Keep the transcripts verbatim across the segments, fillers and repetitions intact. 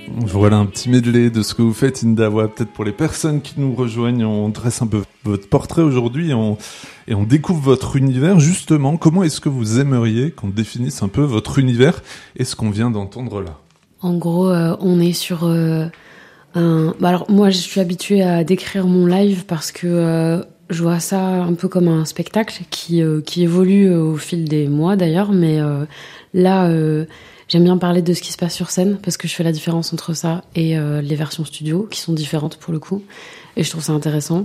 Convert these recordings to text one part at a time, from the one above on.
Voilà un petit medley de ce que vous faites, Indawa. Peut-être pour les personnes qui nous rejoignent, on dresse un peu votre portrait aujourd'hui et on, et on découvre votre univers. Justement, comment est-ce que vous aimeriez qu'on définisse un peu votre univers et ce qu'on vient d'entendre là? En gros, euh, on est sur euh, un... Bah alors, moi, je suis habituée à décrire mon live parce que euh, je vois ça un peu comme un spectacle qui, euh, qui évolue au fil des mois, d'ailleurs. Mais euh, là... Euh, J'aime bien parler de ce qui se passe sur scène parce que je fais la différence entre ça et euh, les versions studio qui sont différentes pour le coup et je trouve ça intéressant.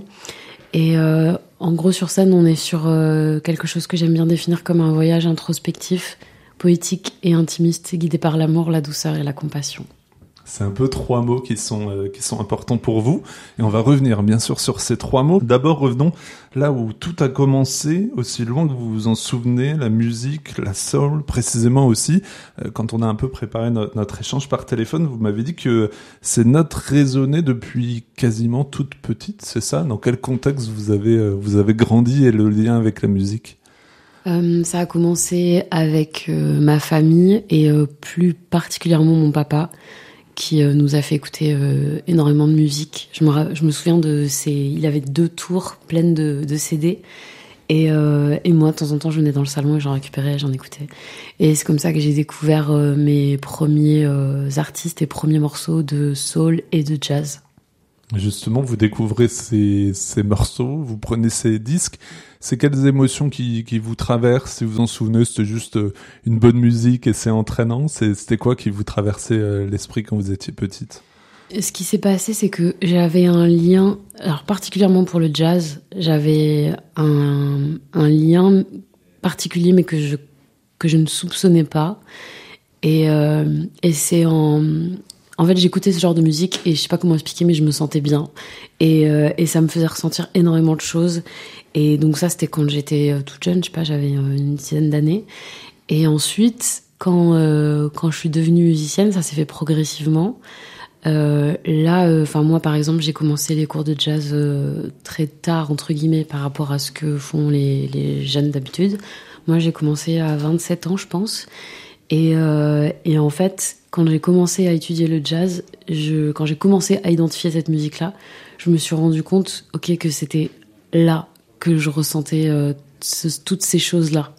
Et euh, en gros sur scène on est sur euh, quelque chose que j'aime bien définir comme un voyage introspectif, poétique et intimiste guidé par l'amour, la douceur et la compassion. C'est un peu trois mots qui sont, euh, qui sont importants pour vous. Et on va revenir bien sûr sur ces trois mots. D'abord, revenons là où tout a commencé, aussi loin que vous vous en souvenez, la musique, la soul, précisément aussi. Euh, quand on a un peu préparé no- notre échange par téléphone, vous m'avez dit que ces notes résonnaient depuis quasiment toute petite, c'est ça? Dans quel contexte vous avez, euh, vous avez grandi et le lien avec la musique? Euh, ça a commencé avec euh, ma famille et euh, plus particulièrement mon papa, qui euh, nous a fait écouter euh, énormément de musique. Je me, ra- je me souviens de ces... Il avait deux tours pleines de, de C D. Et, euh, et moi, de temps en temps, je venais dans le salon et j'en récupérais, j'en écoutais. Et c'est comme ça que j'ai découvert euh, mes premiers euh, artistes et premiers morceaux de soul et de jazz. Justement, vous découvrez ces, ces morceaux, vous prenez ces disques. C'est quelles émotions qui, qui vous traversent? Si vous en souvenez, c'était juste une bonne musique et c'est entraînant. C'est, c'était quoi qui vous traversait euh, l'esprit quand vous étiez petite? Ce qui s'est passé, c'est que j'avais un lien, alors particulièrement pour le jazz, j'avais un, un lien particulier, mais que je, que je ne soupçonnais pas. Et, euh, et c'est en... En fait, j'écoutais ce genre de musique et je sais pas comment expliquer, mais je me sentais bien. Et, euh, et ça me faisait ressentir énormément de choses. Et donc ça, c'était quand j'étais euh, toute jeune, je sais pas, j'avais euh, une dizaine d'années. Et ensuite, quand, euh, quand je suis devenue musicienne, ça s'est fait progressivement. Euh, là, enfin euh, moi, par exemple, j'ai commencé les cours de jazz euh, très tard, entre guillemets, par rapport à ce que font les, les jeunes d'habitude. Moi, j'ai commencé à vingt-sept ans, je pense. Et, euh, et en fait, quand j'ai commencé à étudier le jazz, je, quand j'ai commencé à identifier cette musique-là, je me suis rendu compte, ok, que c'était là que je ressentais euh, ce, toutes ces choses-là.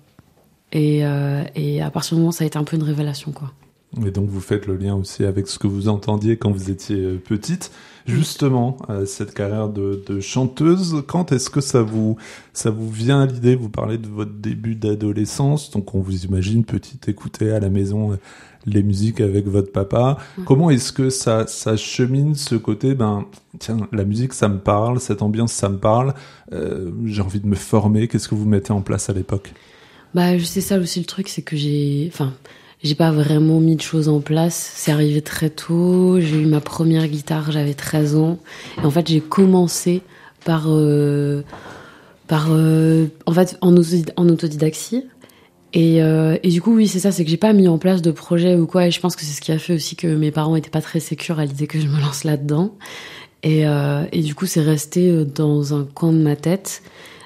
Et, euh, et à partir du moment, ça a été un peu une révélation, quoi. Et donc vous faites le lien aussi avec ce que vous entendiez quand vous étiez euh, petite. Justement, euh, cette carrière de, de chanteuse, quand est-ce que ça vous ça vous vient à l'idée? Vous parlez de votre début d'adolescence, donc on vous imagine petite écouter à la maison euh, les musiques avec votre papa. Ouais. Comment est-ce que ça ça chemine ce côté? Ben tiens, la musique ça me parle, cette ambiance ça me parle. Euh, j'ai envie de me former. Qu'est-ce que vous mettez en place à l'époque? Bah, je sais ça aussi le truc, c'est que j'ai, enfin. J'ai pas vraiment mis de choses en place. C'est arrivé très tôt. J'ai eu ma première guitare, j'avais treize ans. Et en fait, j'ai commencé par, euh, par, euh, en fait, en, autodid- en autodidaxie. Et, euh, et du coup, oui, c'est ça, c'est que j'ai pas mis en place de projet ou quoi. Et je pense que c'est ce qui a fait aussi que mes parents étaient pas très sécures à l'idée que je me lance là-dedans. Et, euh, et du coup, c'est resté dans un coin de ma tête.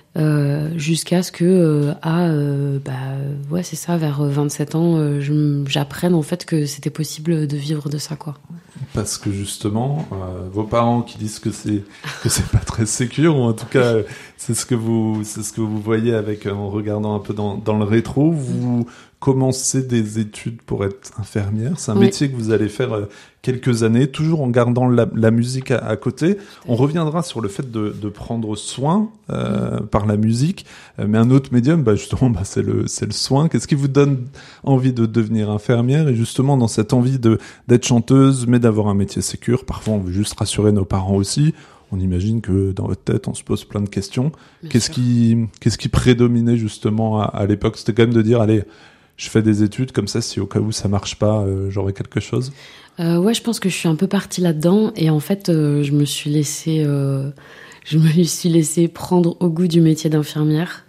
Euh, jusqu'à ce que euh, à euh, bah ouais c'est ça vers vingt-sept ans euh, je, j'apprenne en fait que c'était possible de vivre de ça, quoi. Parce que justement euh, vos parents qui disent que c'est que c'est pas très sécure, ou en tout cas c'est ce que vous c'est ce que vous voyez avec en regardant un peu dans dans le rétro, vous commencez des études pour être infirmière, c'est un oui. métier que vous allez faire euh, quelques années, toujours en gardant la, la musique à, à côté. On reviendra sur le fait de, de prendre soin euh, par la musique, euh, mais un autre médium, bah justement, bah c'est le c'est le soin. Qu'est-ce qui vous donne envie de devenir infirmière? Et justement dans cette envie de d'être chanteuse, mais d'avoir un métier sécure, parfois on veut juste rassurer nos parents aussi. On imagine que dans votre tête, on se pose plein de questions. Bien qu'est-ce sûr. qui qu'est-ce qui prédominait justement à, à l'époque? C'était quand même de dire, allez, je fais des études comme ça, si au cas où ça marche pas, euh, j'aurai quelque chose. Euh, ouais, je pense que je suis un peu partie là-dedans, et en fait, euh, je me suis laissée, euh, je me suis laissée prendre au goût du métier d'infirmière.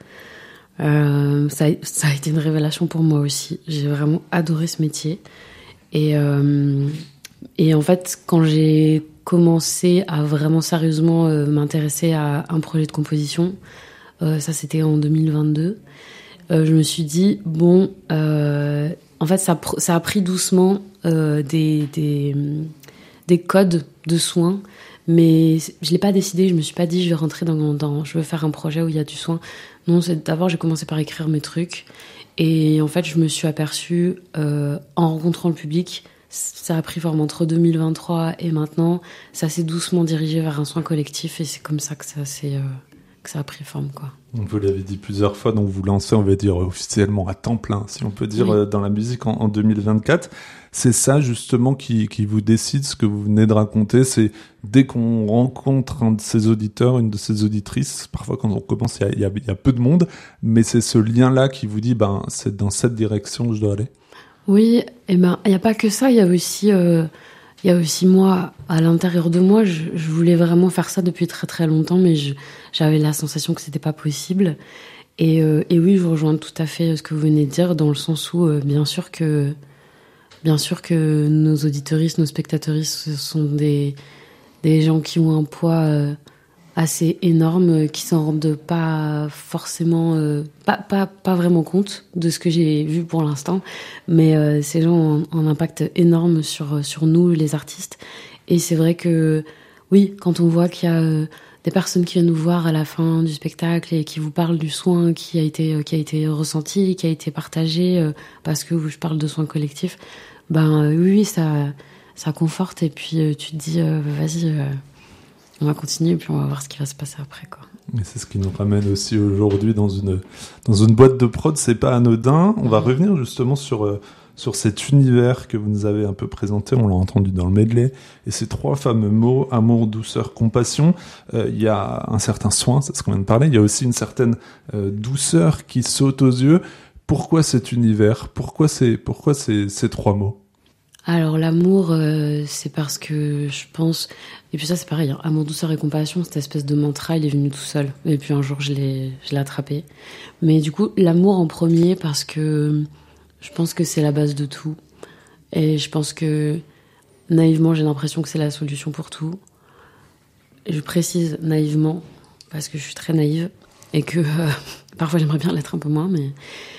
Euh, ça, a, ça a été une révélation pour moi aussi. J'ai vraiment adoré ce métier, et euh, et en fait, quand j'ai commencé à vraiment sérieusement euh, m'intéresser à un projet de composition, euh, ça c'était en deux mille vingt-deux. Euh, je me suis dit, bon, euh, en fait, ça, ça a pris doucement euh, des, des, des codes de soins, mais je l'ai pas décidé. Je me suis pas dit je vais rentrer dans, dans je veux faire un projet où il y a du soin. Non, c'est d'abord j'ai commencé par écrire mes trucs, et en fait je me suis aperçue euh, en rencontrant le public. Ça a pris forme entre deux mille vingt-trois et maintenant. Ça s'est doucement dirigé vers un soin collectif, et c'est comme ça que ça, s'est, euh, que ça a pris forme, quoi. Vous l'avez dit plusieurs fois, donc vous lancez, on va dire, officiellement à temps plein, si on peut dire, oui. euh, dans la musique en, en deux mille vingt-quatre. C'est ça, justement, qui, qui vous décide, ce que vous venez de raconter. C'est dès qu'on rencontre un de ses auditeurs, une de ses auditrices, parfois quand on commence, il y a, y, a, y a peu de monde, mais c'est ce lien-là qui vous dit, ben, c'est dans cette direction que je dois aller. Oui, et ben, il n'y a pas que ça, il y a aussi, euh, il y a aussi moi, à l'intérieur de moi, je, je voulais vraiment faire ça depuis très très longtemps, mais je, j'avais la sensation que c'était pas possible. Et, euh, et oui, je vous rejoins tout à fait ce que vous venez de dire, dans le sens où, euh, bien sûr que, bien sûr que nos auditeuristes, nos spectateuristes, ce sont des, des gens qui ont un poids euh, assez énorme, qui s'en rendent pas forcément, euh, pas, pas, pas vraiment compte de ce que j'ai vu pour l'instant, mais euh, ces gens ont un impact énorme sur, sur nous, les artistes. Et c'est vrai que, oui, quand on voit qu'il y a euh, des personnes qui viennent nous voir à la fin du spectacle et qui vous parlent du soin qui a été, euh, qui a été ressenti, qui a été partagé, euh, parce que je parle de soins collectifs, ben euh, oui, ça, ça conforte, et puis euh, tu te dis, euh, vas-y, euh, on va continuer, et puis on va voir ce qui va se passer après, quoi. Et c'est ce qui nous ramène aussi aujourd'hui dans une, dans une boîte de prod, c'est pas anodin. On va revenir justement sur, euh, sur cet univers que vous nous avez un peu présenté, on l'a entendu dans le medley, et ces trois fameux mots, amour, douceur, compassion. Il euh, y a un certain soin, c'est ce qu'on vient de parler, il y a aussi une certaine euh, douceur qui saute aux yeux. Pourquoi cet univers ? Pourquoi ces, pourquoi ces, ces trois mots ? Alors l'amour, euh, c'est parce que je pense... Et puis ça, c'est pareil, hein, amour, douceur et compassion, cette espèce de mantra, il est venu tout seul. Et puis un jour, je l'ai, je l'ai attrapé. Mais du coup, l'amour en premier, parce que je pense que c'est la base de tout. Et je pense que, naïvement, j'ai l'impression que c'est la solution pour tout. Et je précise naïvement, parce que je suis très naïve, et que euh, parfois j'aimerais bien l'être un peu moins, mais...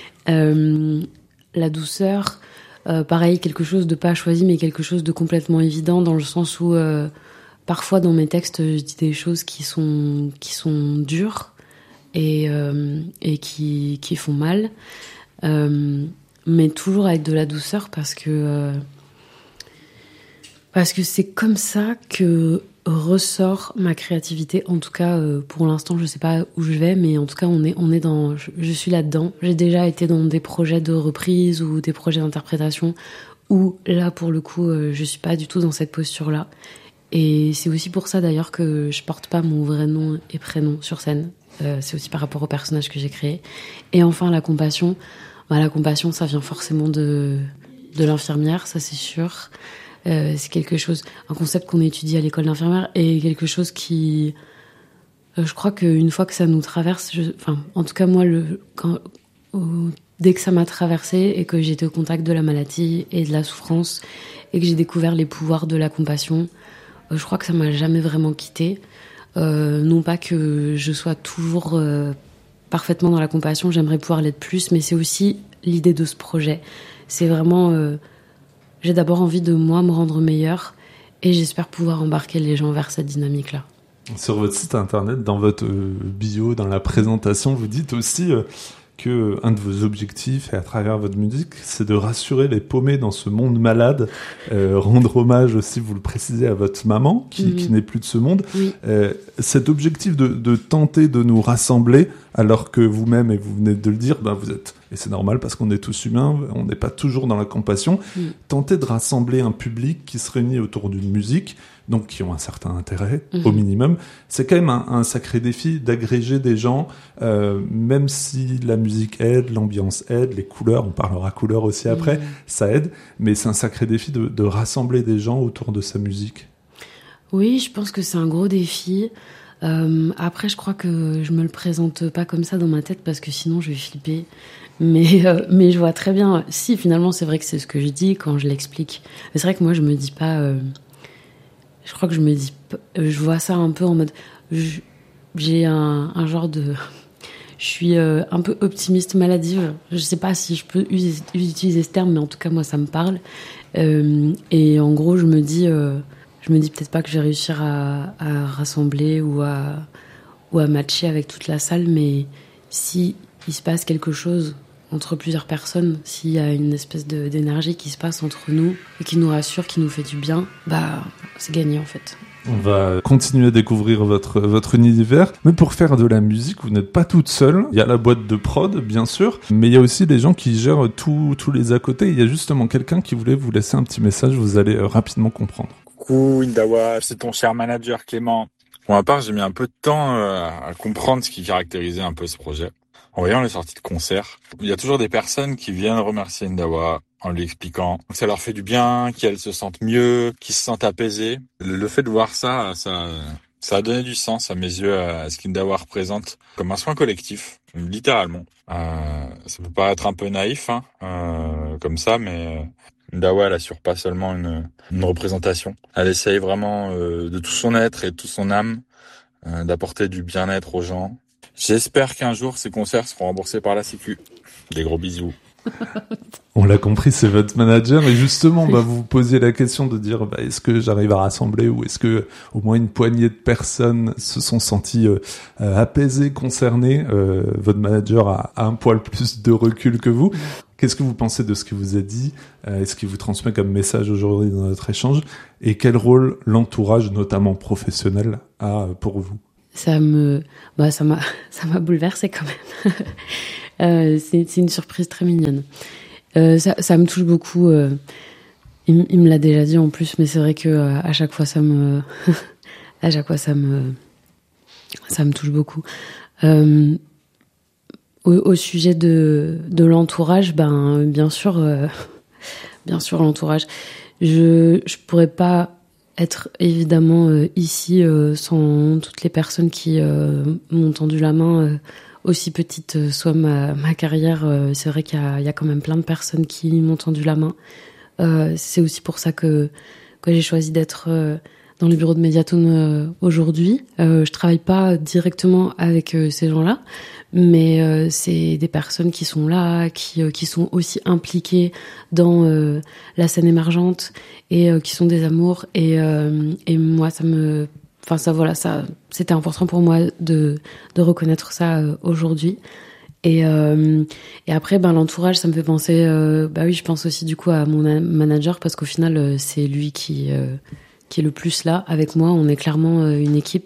Euh, la douceur... Euh, pareil, quelque chose de pas choisi, mais quelque chose de complètement évident, dans le sens où euh, parfois dans mes textes, je dis des choses qui sont, qui sont dures et, euh, et qui, qui font mal, euh, mais toujours avec de la douceur, parce que, euh, parce que c'est comme ça que ressort ma créativité. En tout cas, euh, pour l'instant, je sais pas où je vais, mais en tout cas, on est, on est dans, je, je suis là-dedans. J'ai déjà été dans des projets de reprise ou des projets d'interprétation où là, pour le coup, euh, je suis pas du tout dans cette posture-là. Et c'est aussi pour ça d'ailleurs que je porte pas mon vrai nom et prénom sur scène. Euh, c'est aussi par rapport au personnage que j'ai créé. Et enfin, la compassion. Bah, la compassion, ça vient forcément de, de l'infirmière, ça c'est sûr. Euh, c'est quelque chose, un concept qu'on étudie à l'école d'infirmière, et quelque chose qui, euh, je crois qu'une fois que ça nous traverse, je, enfin, en tout cas moi, le, quand, euh, dès que ça m'a traversé et que j'étais au contact de la maladie et de la souffrance et que j'ai découvert les pouvoirs de la compassion, euh, je crois que ça m'a jamais vraiment quittée. Euh, non pas que je sois toujours euh, parfaitement dans la compassion, j'aimerais pouvoir l'être plus, mais c'est aussi l'idée de ce projet. C'est vraiment euh, j'ai d'abord envie de, moi, me rendre meilleure, et j'espère pouvoir embarquer les gens vers cette dynamique-là. Sur votre site internet, dans votre bio, dans la présentation, vous dites aussi euh, que un de vos objectifs, et à travers votre musique, c'est de rassurer les paumés dans ce monde malade, euh, rendre hommage aussi, vous le précisez, à votre maman, qui, mmh. qui n'est plus de ce monde. Oui. Euh, cet objectif de, de tenter de nous rassembler, alors que vous-même, et vous venez de le dire, ben vous êtes... Et c'est normal parce qu'on est tous humains, on n'est pas toujours dans la compassion. Mmh. Tenter de rassembler un public qui se réunit autour d'une musique, donc qui ont un certain intérêt, mmh. au minimum, c'est quand même un, un sacré défi d'agréger des gens, euh, même si la musique aide, l'ambiance aide, les couleurs, on parlera couleurs aussi après, mmh. ça aide, mais c'est un sacré défi de, de rassembler des gens autour de sa musique. Oui, je pense que c'est un gros défi. Euh, après, je crois que je me le présente pas comme ça dans ma tête, parce que sinon je vais flipper. Mais, euh, mais je vois très bien, si finalement c'est vrai que c'est ce que je dis quand je l'explique. Mais c'est vrai que moi je me dis pas, euh, je crois que je me dis, je vois ça un peu en mode, je, j'ai un, un genre de, je suis euh, un peu optimiste maladive. Je sais pas si je peux utiliser ce terme, mais en tout cas moi ça me parle. Euh, et en gros je me dis, euh, je me dis peut-être pas que je vais réussir à, à rassembler ou à, ou à matcher avec toute la salle, mais si il se passe quelque chose entre plusieurs personnes, s'il y a une espèce de, d'énergie qui se passe entre nous et qui nous rassure, qui nous fait du bien, bah c'est gagné en fait. On va continuer à découvrir votre, votre univers. Mais pour faire de la musique, vous n'êtes pas toute seule. Il y a la boîte de prod, bien sûr, mais il y a aussi les gens qui gèrent tout, tous les à côté. Il y a justement quelqu'un qui voulait vous laisser un petit message, vous allez rapidement comprendre. Coucou Indawa, c'est ton cher manager Clément. Pour ma part, j'ai mis un peu de temps à comprendre ce qui caractérisait un peu ce projet. En voyant les sorties de concerts, il y a toujours des personnes qui viennent remercier Indawa en lui expliquant que ça leur fait du bien, qu'elles se sentent mieux, qu'ils se sentent apaisés. Le fait de voir ça, ça, ça a donné du sens à mes yeux à ce qu'Indawa représente comme un soin collectif, littéralement. Euh, ça peut paraître un peu naïf, hein, euh, comme ça, mais Indawa, elle assure pas seulement une, une représentation. Elle essaye vraiment euh, de tout son être et de toute son âme euh, d'apporter du bien-être aux gens. J'espère qu'un jour, ces concerts seront remboursés par la Sécu. Des gros bisous. On l'a compris, c'est votre manager. Et justement, bah, vous vous posiez la question de dire, bah, est-ce que j'arrive à rassembler ou est-ce que au moins une poignée de personnes se sont senties euh, apaisées, concernées. Euh, votre manager a, a un poil plus de recul que vous. Qu'est-ce que vous pensez de ce qu'il vous a dit? euh, Est-ce qu'il vous transmet comme message aujourd'hui dans notre échange? Et quel rôle l'entourage, notamment professionnel, a pour vous? Ça me, bah, ça m'a, ça m'a bouleversée quand même. euh, c'est, c'est une surprise très mignonne. Euh, ça, ça me touche beaucoup. Euh, il, il me l'a déjà dit en plus, mais c'est vrai que euh, à chaque fois ça me, à chaque fois ça me, ça me touche beaucoup. Euh, au, au sujet de, de l'entourage, ben bien sûr, euh, bien sûr l'entourage. Je, je pourrais pas être évidemment euh, ici euh, sans toutes les personnes qui euh, m'ont tendu la main, euh, aussi petite euh, soit ma, ma carrière. Euh, c'est vrai qu'il y a, il y a quand même plein de personnes qui m'ont tendu la main. Euh, c'est aussi pour ça que, que j'ai choisi d'être euh, dans le bureau de Mediatone euh, aujourd'hui. Euh, je travaille pas directement avec euh, ces gens-là, mais euh, c'est des personnes qui sont là, qui, euh, qui sont aussi impliquées dans euh, la scène émergente et euh, qui sont des amours. Et, euh, et moi, ça me, enfin ça, voilà, ça, c'était important pour moi de, de reconnaître ça euh, aujourd'hui. Et, euh, et après, ben l'entourage, ça me fait penser, euh, bah oui, je pense aussi du coup à mon manager parce qu'au final, euh, c'est lui qui euh, qui est le plus là avec moi. On est clairement euh, une équipe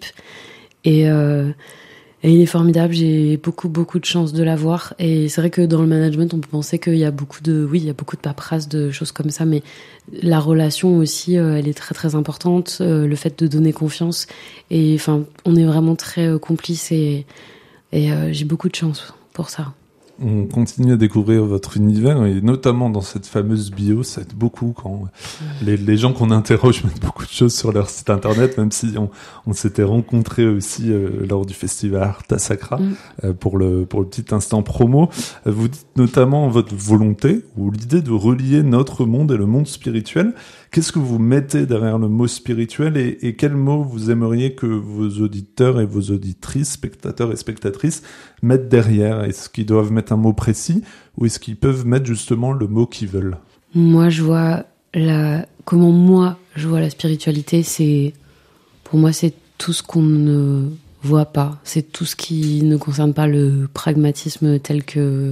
et euh, Et il est formidable, j'ai beaucoup, beaucoup de chance de l'avoir. Et c'est vrai que dans le management, on peut penser qu'il y a beaucoup de, oui, il y a beaucoup de paperasse, de choses comme ça, mais la relation aussi, euh, elle est très, très importante. Euh, le fait de donner confiance. Et enfin, on est vraiment très euh, complices et, et euh, j'ai beaucoup de chance pour ça. On continue à découvrir votre univers et notamment dans cette fameuse bio, ça aide beaucoup quand les, les gens qu'on interroge mettent beaucoup de choses sur leur site internet, même si on, on s'était rencontrés aussi euh, lors du festival Arta Sacra mm. euh, pour le pour le petit instant promo. Vous dites notamment votre volonté ou l'idée de relier notre monde et le monde spirituel. Qu'est-ce que vous mettez derrière le mot spirituel et, et quel mot vous aimeriez que vos auditeurs et vos auditrices, spectateurs et spectatrices mettent derrière? Est-ce qu'ils doivent mettre un mot précis ou est-ce qu'ils peuvent mettre justement le mot qu'ils veulent? Moi, je vois la... comment moi je vois la spiritualité, c'est pour moi c'est tout ce qu'on ne voit pas, c'est tout ce qui ne concerne pas le pragmatisme tel que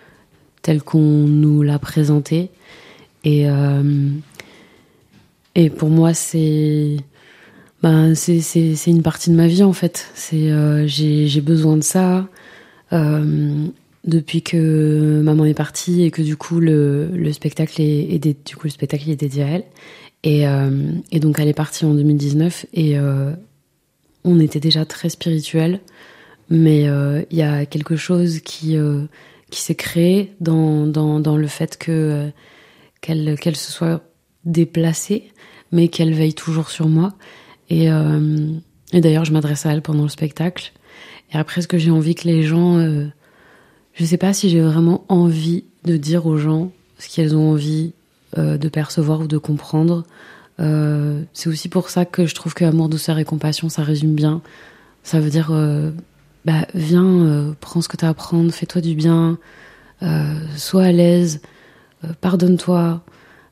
tel qu'on nous l'a présenté et euh... Et pour moi, c'est, ben, c'est, c'est, c'est une partie de ma vie, en fait. C'est, euh, j'ai, j'ai besoin de ça, euh, depuis que maman est partie et que du coup, le, le spectacle est, est dé, du coup, le spectacle est dédié à elle. Et, euh, et donc, elle est partie en deux mille dix-neuf et, euh, on était déjà très spirituels. Mais, euh, il y a quelque chose qui, euh, qui s'est créé dans, dans, dans le fait que, euh, qu'elle, qu'elle se soit déplacée, mais qu'elle veille toujours sur moi. Et, euh, et d'ailleurs, je m'adresse à elle pendant le spectacle. Et après, ce que j'ai envie que les gens... Euh, je sais pas si j'ai vraiment envie de dire aux gens ce qu'elles ont envie euh, de percevoir ou de comprendre. Euh, c'est aussi pour ça que je trouve que Amour, douceur et compassion, ça résume bien. Ça veut dire, euh, bah, viens, euh, prends ce que t'as à prendre, fais-toi du bien, euh, sois à l'aise, euh, pardonne-toi,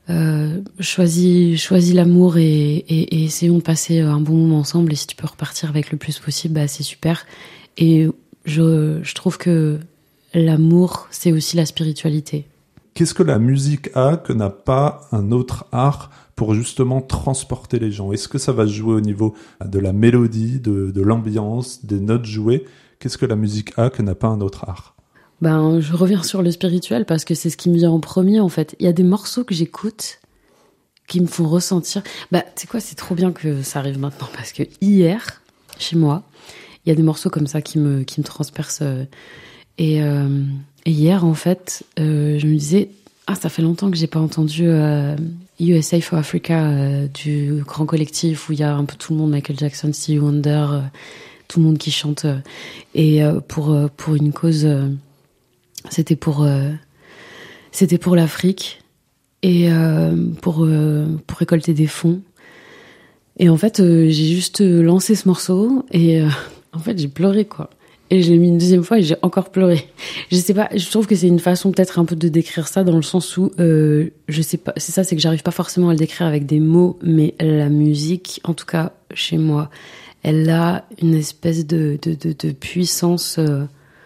euh, choisis, choisis l'amour et, et, et essayons de passer un bon moment ensemble. Et si tu peux repartir avec le plus possible, bah, c'est super. Et je, je trouve que l'amour, c'est aussi la spiritualité. Qu'est-ce que la musique a que n'a pas un autre art pour justement transporter les gens? Est-ce que ça va jouer au niveau de la mélodie, de, de l'ambiance, des notes jouées? Qu'est-ce que la musique a que n'a pas un autre art? Ben, je reviens sur le spirituel parce que c'est ce qui me vient en premier, en fait. Il y a des morceaux que j'écoute qui me font ressentir... Bah, tu sais quoi, c'est trop bien que ça arrive maintenant parce que hier, chez moi, il y a des morceaux comme ça qui me, qui me transpercent. Et, euh, et hier, en fait, euh, je me disais... Ah, ça fait longtemps que j'ai pas entendu euh, U S A for Africa euh, du grand collectif où il y a un peu tout le monde, Michael Jackson, Stevie Wonder, euh, tout le monde qui chante. Euh, et euh, pour euh, pour une cause, euh, c'était pour euh, c'était pour l'Afrique et euh, pour euh, pour récolter des fonds. Et en fait, euh, j'ai juste lancé ce morceau et euh, en fait, j'ai pleuré quoi. Et je l'ai mis une deuxième fois et j'ai encore pleuré. Je sais pas, je trouve que c'est une façon peut-être un peu de décrire ça dans le sens où, euh, je sais pas, c'est ça, c'est que j'arrive pas forcément à le décrire avec des mots, mais la musique, en tout cas chez moi, elle a une espèce de, de, de, de puissance, euh,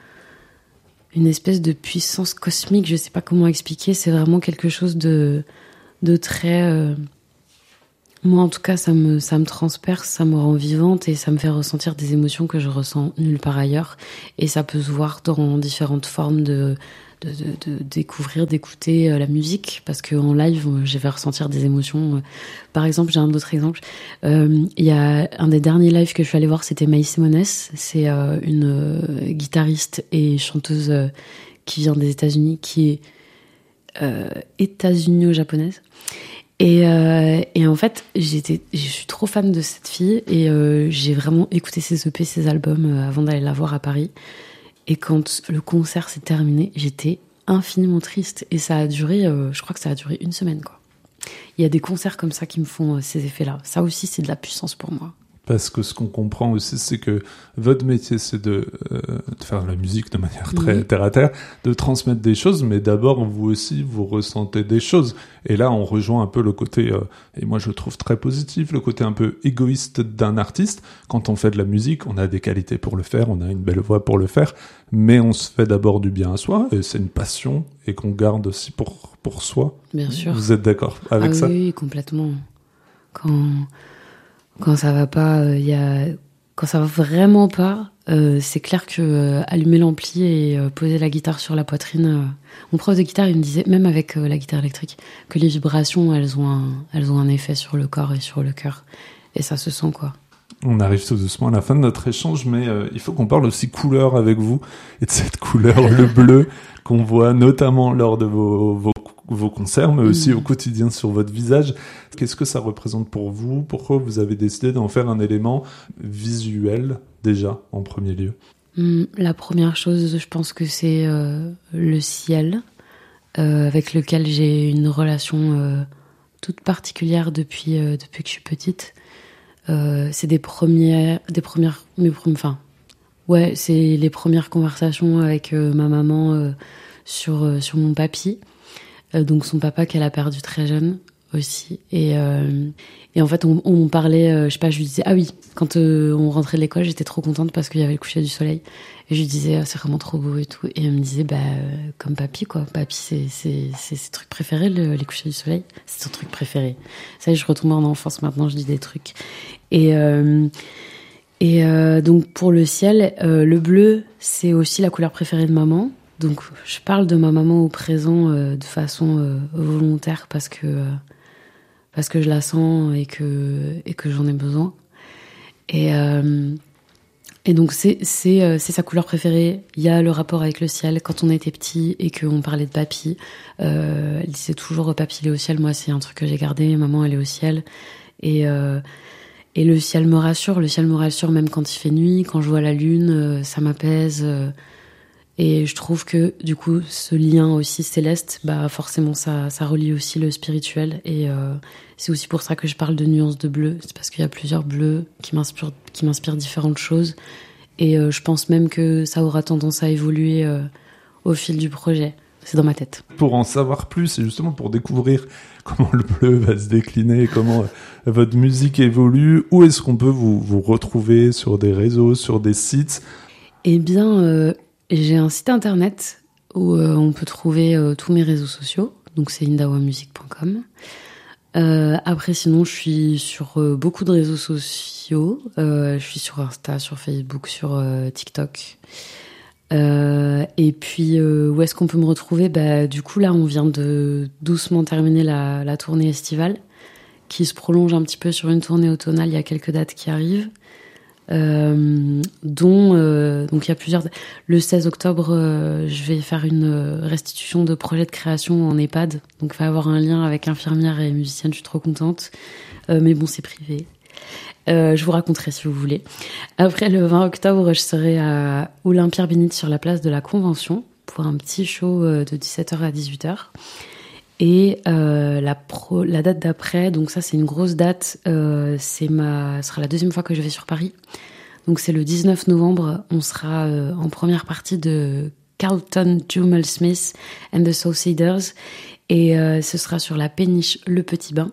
une espèce de puissance cosmique, je sais pas comment expliquer, c'est vraiment quelque chose de, de très... Euh, Moi, en tout cas, ça me, ça me transperce, ça me rend vivante et ça me fait ressentir des émotions que je ressens nulle part ailleurs. Et ça peut se voir dans différentes formes de, de, de, de découvrir, d'écouter la musique. Parce qu'en live, je vais ressentir des émotions. Par exemple, j'ai un autre exemple. Euh, il y a un des derniers lives que je suis allée voir, c'était Maï Simones. C'est euh, une euh, guitariste et chanteuse euh, qui vient des États-Unis, qui est euh, états-unio-japonaise. Et, euh, et en fait, j'étais, je suis trop fan de cette fille et euh, j'ai vraiment écouté ses E P, ses albums euh, avant d'aller la voir à Paris. Et quand le concert s'est terminé, j'étais infiniment triste et ça a duré, euh, je crois que ça a duré une semaine quoi. Il y a des concerts comme ça qui me font euh, ces effets-là. Ça aussi, c'est de la puissance pour moi. Parce que ce qu'on comprend aussi, c'est que votre métier, c'est de, euh, de faire de la musique de manière très mmh. terre à terre, de transmettre des choses, mais d'abord, vous aussi, vous ressentez des choses. Et là, on rejoint un peu le côté, euh, et moi je le trouve très positif, le côté un peu égoïste d'un artiste. Quand on fait de la musique, on a des qualités pour le faire, on a une belle voix pour le faire, mais on se fait d'abord du bien à soi, et c'est une passion, et qu'on garde aussi pour, pour soi. Bien sûr. Vous êtes d'accord avec ah, ça? Oui, complètement. Quand... Quand ça va pas, il euh, y a quand ça va vraiment pas, euh, c'est clair que euh, allumer l'ampli et euh, poser la guitare sur la poitrine. Euh... Mon prof de guitare, il me disait, même avec euh, la guitare électrique, que les vibrations, elles ont un, elles ont un effet sur le corps et sur le cœur, et ça se sent quoi. On arrive tout doucement à la fin de notre échange, mais euh, il faut qu'on parle aussi couleur avec vous et de cette couleur, le bleu qu'on voit notamment lors de vos, vos vos concerts, mais aussi mmh. au quotidien sur votre visage. Qu'est-ce que ça représente pour vous? Pourquoi vous avez décidé d'en faire un élément visuel, déjà, en premier lieu? mmh, La première chose, je pense que c'est euh, le ciel, euh, avec lequel j'ai une relation euh, toute particulière depuis, euh, depuis que je suis petite. Euh, c'est des premières... Des premières mes, enfin, ouais, c'est les premières conversations avec euh, ma maman euh, sur, euh, sur mon papy. Donc son papa qu'elle a perdu très jeune aussi. Et, euh, et en fait, on, on parlait, euh, je sais pas, je lui disais, ah oui, quand euh, on rentrait de l'école, j'étais trop contente parce qu'il y avait le coucher du soleil. Et je lui disais, ah, c'est vraiment trop beau et tout. Et elle me disait, bah, euh, comme papy, quoi. Papy, c'est, c'est, c'est ses trucs préférés, le, les couchers du soleil. C'est son truc préféré. Ça y est, je retombe en enfance maintenant, je dis des trucs. Et, euh, et euh, donc, pour le ciel, euh, le bleu, c'est aussi la couleur préférée de maman. Donc, je parle de ma maman au présent euh, de façon euh, volontaire parce que, euh, parce que je la sens et que, et que j'en ai besoin. Et, euh, et donc, c'est, c'est, euh, c'est sa couleur préférée. Il y a le rapport avec le ciel. Quand on était petit et qu'on parlait de papy, euh, elle disait toujours « papy, il est au ciel ». Moi, c'est un truc que j'ai gardé. Maman, elle est au ciel. Et, euh, et le ciel me rassure. Le ciel me rassure même quand il fait nuit. Quand je vois la lune, euh, ça m'apaise. Euh, Et je trouve que, du coup, ce lien aussi céleste, bah, forcément, ça, ça relie aussi le spirituel. Et euh, c'est aussi pour ça que je parle de nuances de bleu. C'est parce qu'il y a plusieurs bleus qui m'inspirent, qui m'inspirent différentes choses. Et euh, je pense même que ça aura tendance à évoluer euh, au fil du projet. c'est dans ma tête. Pour en savoir plus et justement pour découvrir comment le bleu va se décliner, comment euh, votre musique évolue, où est-ce qu'on peut vous, vous retrouver sur des réseaux, sur des sites? Eh bien, euh, j'ai un site internet où euh, on peut trouver euh, tous mes réseaux sociaux. Donc c'est indawa music point com. Euh, après, sinon, je suis sur euh, beaucoup de réseaux sociaux. Euh, je suis sur Insta, sur Facebook, sur euh, TikTok. Euh, et puis, euh, où est-ce qu'on peut me retrouver? Bah, du coup, là, on vient de doucement terminer la, la tournée estivale, qui se prolonge un petit peu sur une tournée automnale. Il y a quelques dates qui arrivent. Euh, dont euh, donc il y a plusieurs. Le seize octobre, euh, je vais faire une restitution de projet de création en EHPAD, donc il va y avoir un lien avec infirmière et musicienne. Je suis trop contente, euh, mais bon, c'est privé. Euh, je vous raconterai si vous voulez. Après, le vingt octobre, je serai à Olympia-Bénite sur la place de la Convention pour un petit show de dix-sept heures à dix-huit heures. Et euh, la, pro, la date d'après, donc ça c'est une grosse date, euh, c'est ma, ce sera la deuxième fois que je vais sur Paris. Donc c'est le dix-neuf novembre, on sera euh, en première partie de Carlton Jumel Smith and the Soulseeders. Et euh, ce sera sur la péniche Le Petit Bain,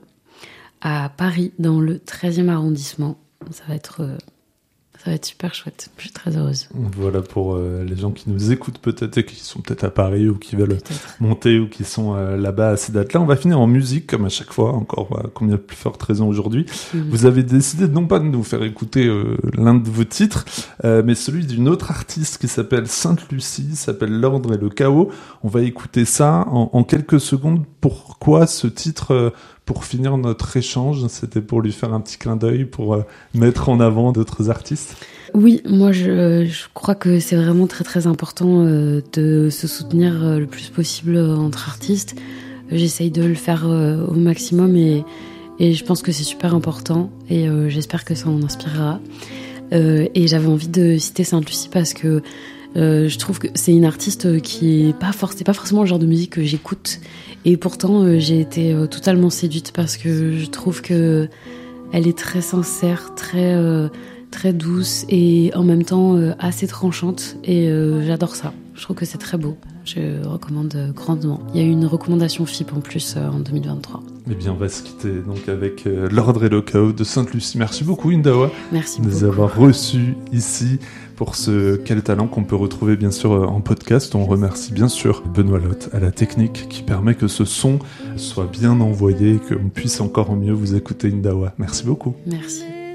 à Paris, dans le treizième arrondissement. Ça va être... Euh, Ça va être super chouette, je suis très heureuse. Voilà pour euh, les gens qui nous écoutent peut-être et qui sont peut-être à Paris ou qui veulent peut-être monter ou qui sont euh, là-bas à ces dates-là. On va finir en musique comme à chaque fois, encore euh, combien de plus forte raison aujourd'hui. Mmh. Vous avez décidé non pas de nous faire écouter euh, l'un de vos titres, euh, mais celui d'une autre artiste qui s'appelle Sainte Lucie, s'appelle L'Ordre et le Chaos. On va écouter ça en, en quelques secondes. Pourquoi ce titre euh, pour finir notre échange? C'était pour lui faire un petit clin d'œil, pour euh, mettre en avant d'autres artistes? Oui, moi je, je crois que c'est vraiment très très important euh, de se soutenir euh, le plus possible euh, entre artistes. J'essaye de le faire euh, au maximum et, et je pense que c'est super important et euh, j'espère que ça en inspirera. Euh, et j'avais envie de citer Sainte Lucie parce que euh, je trouve que c'est une artiste qui est pas forcément, c'est pas forcément le genre de musique que j'écoute. Et pourtant, euh, j'ai été euh, totalement séduite parce que je trouve que elle est très sincère, très euh, très douce et en même temps euh, assez tranchante. Et euh, j'adore ça. Je trouve que c'est très beau. Je recommande grandement. Il y a eu une recommandation F I P en plus euh, en deux mille vingt-trois. Eh bien, on va se quitter donc avec euh, L'Ordre et le Chaos de Sainte Lucie. Merci beaucoup, Indawa. Merci de nous avoir reçus ici pour ce Quel Talent qu'on peut retrouver bien sûr en podcast. On remercie bien sûr Benoît Lotte à la technique qui permet que ce son soit bien envoyé et qu'on puisse encore mieux vous écouter, Indawa. Merci beaucoup. Merci.